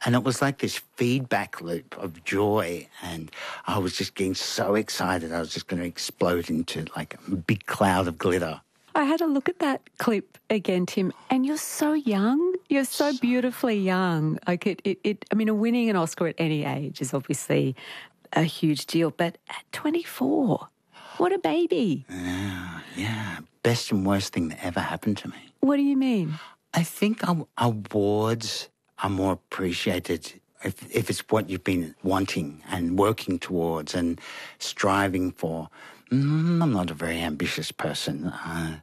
And it was like this feedback loop of joy, and I was just getting so excited I was just going to explode into like a big cloud of glitter. I had a look at that clip again, Tim, and you're so young. You're so beautifully young. Like I mean, winning an Oscar at any age is obviously a huge deal, but at 24, what a baby. Yeah. Best and worst thing that ever happened to me. What do you mean? I think awards are more appreciated if it's what you've been wanting and working towards and striving for. I'm not a very ambitious person.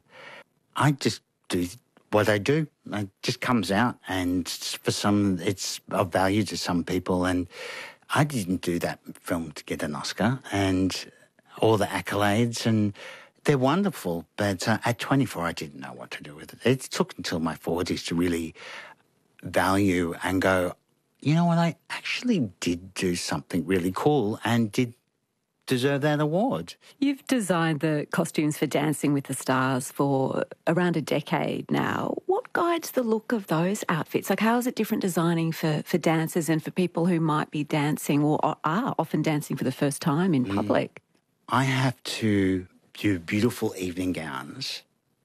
I just do what I do. It just comes out, and for some, it's of value to some people. And I didn't do that film to get an Oscar and all the accolades, and they're wonderful. But at 24, I didn't know what to do with it. It took until my 40s to really value and go, you know what, I actually did do something really cool and did deserve that award. You've designed the costumes for Dancing with the Stars for around a decade now. What guides the look of those outfits? Like, how is it different designing for dancers and for people who might be dancing or are often dancing for the first time in public? I have to do beautiful evening gowns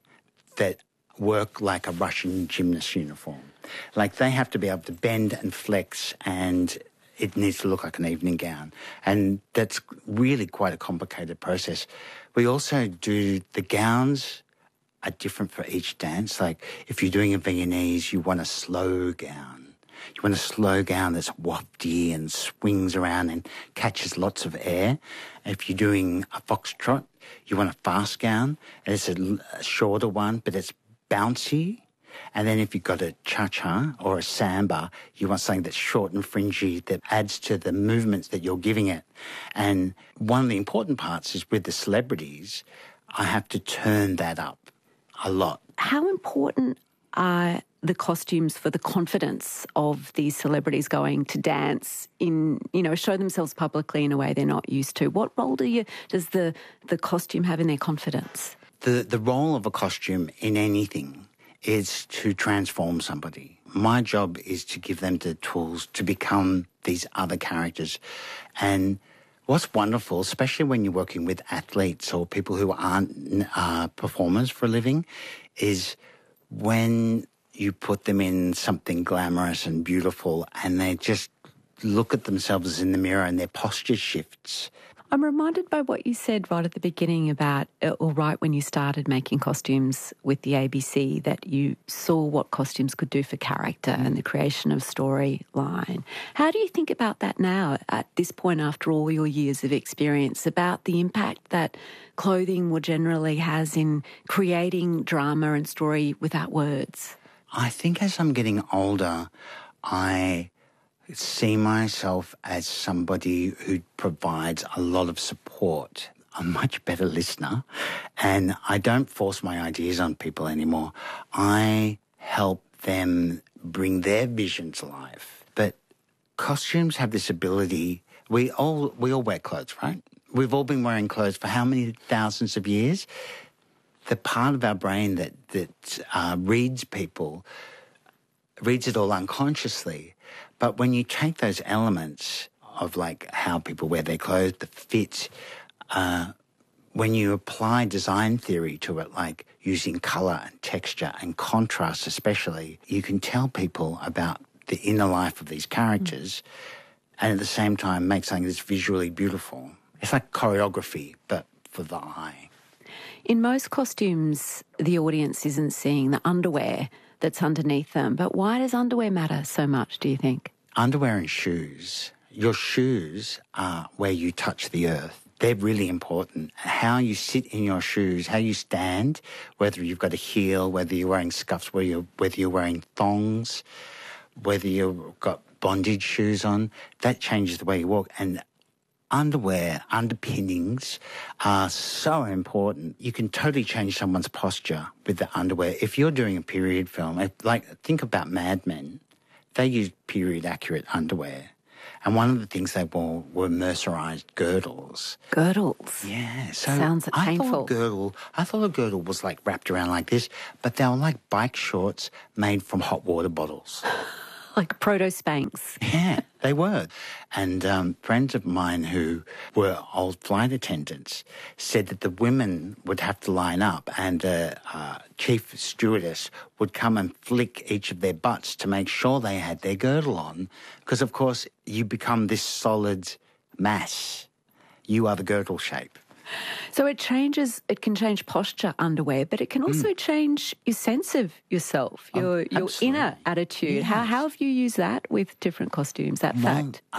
that work like a Russian gymnast uniform. Like, they have to be able to bend and flex, and it needs to look like an evening gown. And that's really quite a complicated process. We also do, the gowns are different for each dance. Like, if you're doing a Viennese, you want a slow gown. You want a slow gown that's wafty and swings around and catches lots of air. If you're doing a foxtrot, you want a fast gown. And it's a shorter one, but it's bouncy. And then if you've got a cha-cha or a samba, you want something that's short and fringy that adds to the movements that you're giving it. And one of the important parts is with the celebrities, I have to turn that up a lot. How important are the costumes for the confidence of these celebrities going to dance in, show themselves publicly in a way they're not used to? What role does the costume have in their confidence? The role of a costume in anything is to transform somebody. My job is to give them the tools to become these other characters. And what's wonderful, especially when you're working with athletes or people who aren't performers for a living, is when you put them in something glamorous and beautiful and they just look at themselves in the mirror and their posture shifts. I'm reminded by what you said right at the beginning about, or right when you started making costumes with the ABC, that you saw what costumes could do for character and the creation of storyline. How do you think about that now, at this point, after all your years of experience, about the impact that clothing more generally has in creating drama and story without words? I think as I'm getting older, I see myself as somebody who provides a lot of support. I'm a much better listener, and I don't force my ideas on people anymore. I help them bring their vision to life. But costumes have this ability. We all wear clothes, right? We've all been wearing clothes for how many thousands of years? The part of our brain that reads people, reads it all unconsciously. But when you take those elements of like how people wear their clothes, the fit, when you apply design theory to it, like using colour and texture and contrast especially, you can tell people about the inner life of these characters and at the same time make something that's visually beautiful. It's like choreography, but for the eye. In most costumes, the audience isn't seeing the underwear that's underneath them. But why does underwear matter so much, do you think? Underwear and shoes. Your shoes are where you touch the earth. They're really important. How you sit in your shoes, how you stand, whether you've got a heel, whether you're wearing scuffs, whether you're wearing thongs, whether you've got bondage shoes on, that changes the way you walk. And underwear, underpinnings are so important. You can totally change someone's posture with the underwear. If you're doing a period film, think about Mad Men, they used period-accurate underwear. And one of the things they wore were mercerized girdles. Girdles? Yeah. So sounds painful. I thought a girdle was like wrapped around like this, but they were like bike shorts made from hot water bottles. Like proto-Spanx. Yeah, they were. And friends of mine who were old flight attendants said that the women would have to line up and the chief stewardess would come and flick each of their butts to make sure they had their girdle on. Because, of course, you become this solid mass. You are the girdle shape. So it can change posture, underwear, but it can also change your sense of yourself, your inner attitude. Yes. How have you used that with different costumes, that fact?